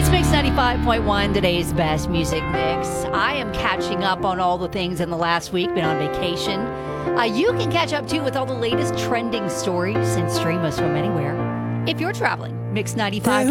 It's Mix 95.1, today's best music mix. I am catching up on all the things in the last week, been on vacation. You can catch up too with all the latest trending stories and stream us from anywhere. If you're traveling, Mix 95.